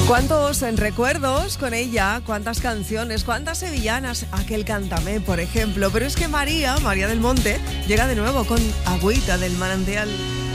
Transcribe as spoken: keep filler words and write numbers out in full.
¿Cuántos en recuerdos con ella? ¿Cuántas canciones? ¿Cuántas sevillanas? Aquel Cántame, por ejemplo. Pero es que María, María del Monte, llega de nuevo con Agüita del Manantial.